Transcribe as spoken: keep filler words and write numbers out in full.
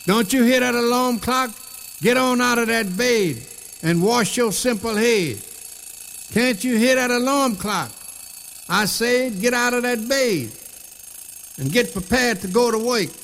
Don't you hear that alarm clock? Get on out of that bed and wash your simple head. Can't you hear that alarm clock? I said, get out of that bed and get prepared to go to work.